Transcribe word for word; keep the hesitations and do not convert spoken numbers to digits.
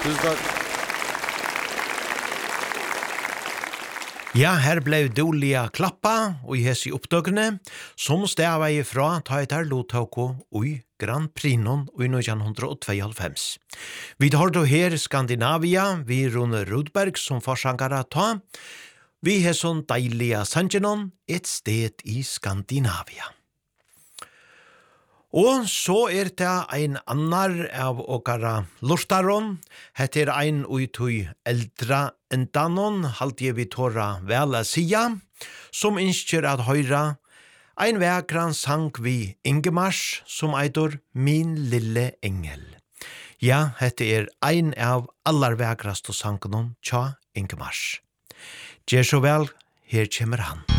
Tusen takk. Ja, her blev Dolia klappa og i hesi oppdøkene, som stava ifra ta etter Lotauko ui Grand Prixnon ui nittenhundratveioghalvfems. Vi har då her Skandinavia, vi Rune Rudberg som forsangara ta, vi har sånn deilige Sangenon, et sted i Skandinavia. Og så er det ein annar av okkara lustaron, heter ein uitui eldra endanon, halte vi tåra vel a sia, som innskjer at høyra ein vekran sang vi Ingemars, som eitor Min lille engel. Ja, hette er ein av allar vekrast og sangenon tja Ingemars. Gjer så vel, her kommer han.